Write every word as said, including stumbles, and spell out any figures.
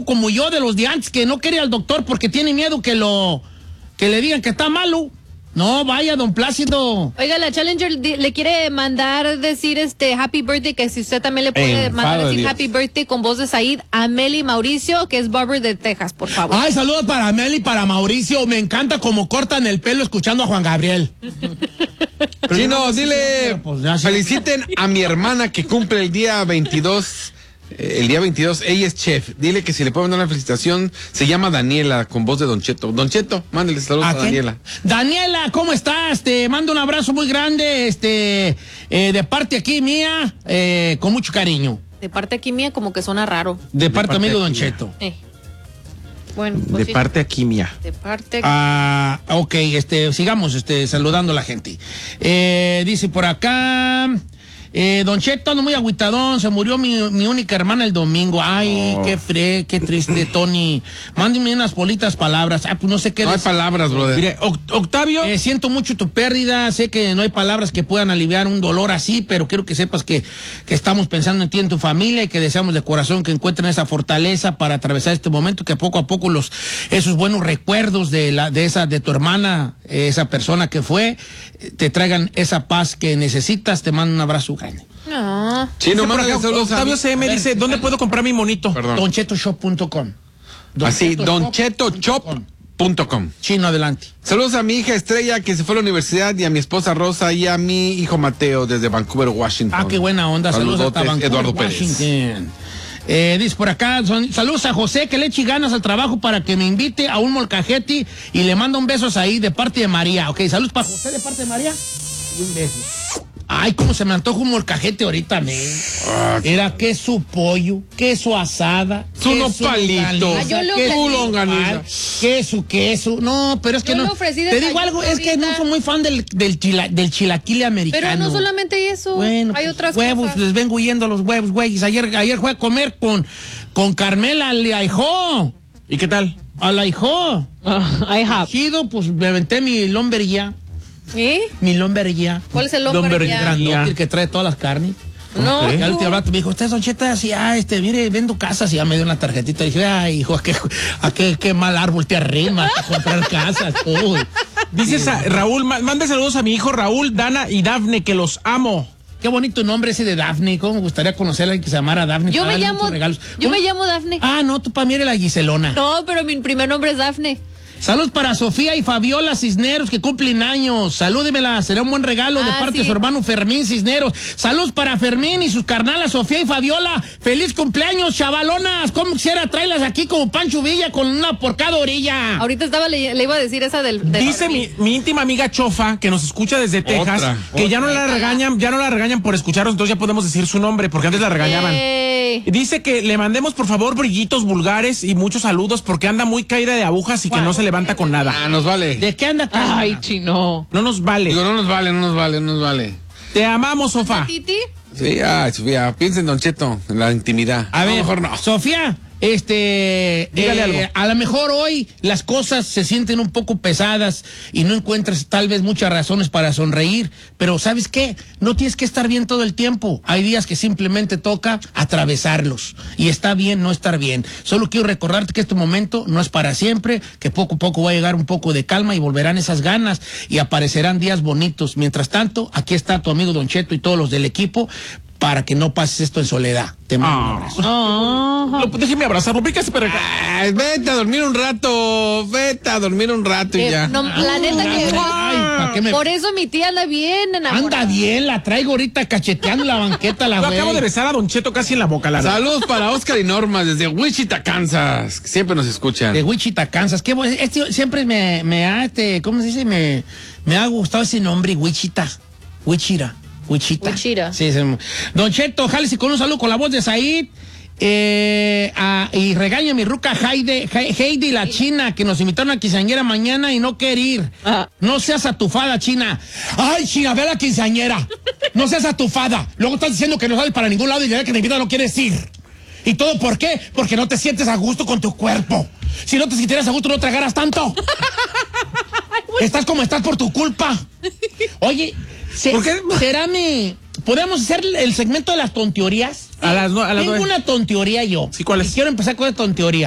como yo de los de antes que no quería al doctor porque tiene miedo que lo que le digan que está malo. No, vaya, don Plácido. Oiga, la Challenger le quiere mandar decir este happy birthday, que si usted también le puede Eh, mandar decir Dios. happy birthday con voz de Said a Meli Mauricio, que es barber de Texas, por favor. Ay, saludos para Meli y para Mauricio. Me encanta cómo cortan el pelo escuchando a Juan Gabriel. Sí, no, dile, Pues ya, sí. feliciten a mi hermana que cumple el día veintidós. eh, El día veintidós, ella es chef. Dile que si le puedo mandar una felicitación, se llama Daniela, con voz de Don Cheto. Don Cheto, mándale saludos a, ¿A quién? Daniela. Daniela, ¿cómo estás? Te mando un abrazo muy grande, este, eh, de parte aquí mía, eh, con mucho cariño. De parte aquí mía, como que suena raro. De parte parte amigo Don aquí mía. Cheto. Eh. Bueno, pues De sí. parte a Quimia. De parte. Ah, ok, este, sigamos este, saludando a la gente. Eh, dice por acá, eh, Don Cheto, ando muy agüitadón, se murió mi, mi única hermana el domingo. Ay, Oh. qué fre, qué triste, Tony. Mándeme unas bolitas palabras. Ah, pues no sé qué No hay decir. palabras, brother. Mire, Oc- Octavio, eh, siento mucho tu pérdida, sé que no hay palabras que puedan aliviar un dolor así, pero quiero que sepas que, que estamos pensando en ti, en tu familia, y que deseamos de corazón que encuentren esa fortaleza para atravesar este momento, que poco a poco los esos buenos recuerdos de la de esa de tu hermana, eh, esa persona que fue, eh, te traigan esa paz que necesitas. Te mando un abrazo grande. No. Sí, no, Dice por mándale acá, saludos a... Octavio C M A ver, dice, ¿dónde puedo comprar mi monito? Perdón. don cheto shop punto com. Así, don cheto shop punto com. Chino, adelante. Saludos a mi hija Estrella, que se fue a la universidad, y a mi esposa Rosa, y a mi hijo Mateo, desde Vancouver, Washington. Ah, qué buena onda. Saludos hasta Saludotes, Vancouver, Eduardo Pérez. Washington. Eh, dice por acá, son- saludos a José, que le eche ganas al trabajo para que me invite a un molcajete, y le mando un beso ahí de parte de María. Ok, saludos para José de parte de María. Y un beso. Ay, cómo se me antoja un molcajete ahorita, me. Era queso pollo, queso asada, Su queso nopalito, longaniza, Ah, yo lo queso ofrecí. longaniza. nopal, queso, queso. No, pero es que Yo no. lo ofrecí de Te digo algo, es que no ahorita. soy muy fan del, del, chila- del chilaquile americano. Pero no solamente eso. Bueno, hay pues, otras huevos, cosas. les vengo huyendo a los huevos, güey. Ayer, ayer fue a comer con, con Carmela al ahijó. ¿Y qué tal? Al ahijó. I have. Chido, pues me aventé mi lomberilla. ¿Eh? Mi lomberilla. ¿Cuál es el lomberilla? Grandote, el que trae todas las carnes. No. Y al último rato me dijo, usted es Don Cheta, así, ah, este, mire, vendo casas, y ya me dio una tarjetita. Y dije, ay, hijo, a qué, a qué, qué mal árbol te arrimas a comprar casas, tú. Dices a Raúl, ma- mande saludos a mi hijo Raúl, Dana y Dafne, que los amo. Qué bonito nombre ese de Daphne. ¿Cómo me gustaría conocer a alguien que se llamara Daphne? Yo para me darle llamo. muchos regalos. Yo ¿Cómo? me llamo Dafne. Ah, no, tú para mí eres la Giselona. No, pero mi primer nombre es Dafne. Saludos para Sofía y Fabiola Cisneros, que cumplen años. Salúdemela, será un buen regalo de Ah, parte sí. de su hermano Fermín Cisneros. Saludos para Fermín y sus carnalas Sofía y Fabiola. ¡Feliz cumpleaños, chavalonas! ¿Cómo quisiera traerlas aquí como Pancho Villa con una por cada orilla? Ahorita estaba le, le iba a decir esa del. del Dice mi, mi íntima amiga Chofa, que nos escucha desde Texas, Otra, que ya no otra. la regañan, ya no la regañan por escucharnos, entonces ya podemos decir su nombre, porque antes la regañaban. Ey. Dice que le mandemos por favor brillitos vulgares y muchos saludos, porque anda muy caída de agujas y que no se levanta con nada. Ah, nos vale. ¿De qué anda acá? Ay, chino. No nos vale. Digo, no nos vale, no nos vale, no nos vale. Te amamos, Sofa. Titi. Sí, ay, Sofía, piensa en Don Cheto, en la intimidad. A ver, mejor no. Sofía, este, Dígale eh, algo. a lo mejor hoy las cosas se sienten un poco pesadas y no encuentras tal vez muchas razones para sonreír, pero ¿sabes qué? No tienes que estar bien todo el tiempo. Hay días que simplemente toca atravesarlos y está bien no estar bien. Solo quiero recordarte que este momento no es para siempre, que poco a poco va a llegar un poco de calma y volverán esas ganas y aparecerán días bonitos. Mientras tanto, aquí está tu amigo Don Cheto y todos los del equipo para que no pases esto en soledad. Te mando un abrazo. Lo- déjeme abrazarlo, pícase para acá. Ay, vete a dormir un rato, vete a dormir un rato y Eh, ya. no, la neta que. Ay, ¿pa' qué me- Por eso mi tía anda bien enamorada. Anda bien, la traigo ahorita cacheteando la banqueta, la Yo güey. acabo de besar a Don Cheto casi en la boca, la verdad. Saludos para Oscar y Norma desde Wichita, Kansas, que siempre nos escuchan. De Wichita, Kansas. Qué bueno. Este siempre me, me ha, este, ¿cómo se dice? Me, me ha gustado ese nombre, Wichita. Wichita. Wichita. Wichita. Sí, sí. Don Cheto, jálese con un saludo con la voz de Said. Eh, a- y regaña a mi ruca Heidi, He- Heidi la china, que nos invitaron a quinceañera mañana y no quiere ir. Ajá. No seas atufada, china. Ay, china, ve a la quinceañera. No seas atufada. Luego estás diciendo que no sales para ningún lado y ya que te invitan no quieres ir. ¿Y todo por qué? Porque no te sientes a gusto con tu cuerpo. Si no te sintieras a gusto, no tragaras tanto. Estás como estás por tu culpa. Oye, se- ¿Por qué? ¿será mi... ¿Podemos hacer el segmento de las tonteorías? A las, no- a las Tengo nueve. una tonteoría yo. Sí, ¿cuál es? Y quiero empezar con una tonteoría.